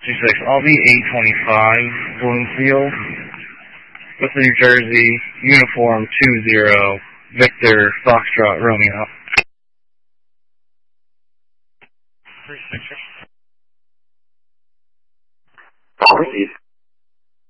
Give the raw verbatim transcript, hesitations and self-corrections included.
two six, I'll be eight twenty-five, Bloomfield, with the New Jersey, uniform two zero, Victor, Foxtrot, Romeo. Proceed.